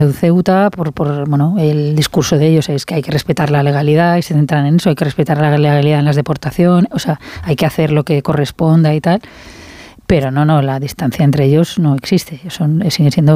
Ceuta, bueno, el discurso de ellos es que hay que respetar la legalidad y se centran en eso, hay que respetar la legalidad en las deportaciones, o sea, hay que hacer lo que corresponda y tal, pero no, la distancia entre ellos no existe, siguen siendo